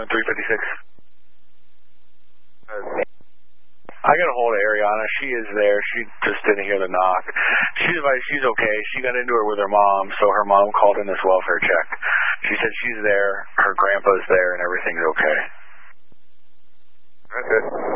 356. I got a hold of Ariana. She is there. She just didn't hear the knock. She's okay. She got into it with her mom, so her mom called in this welfare check. She said she's there, her grandpa's there, and everything's okay. That's it.